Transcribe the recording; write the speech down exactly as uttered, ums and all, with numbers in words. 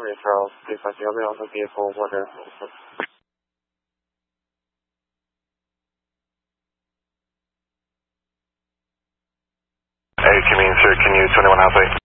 referrals. Please let the other on the vehicle order. Hey, Community Sir, can you twenty-one House eight?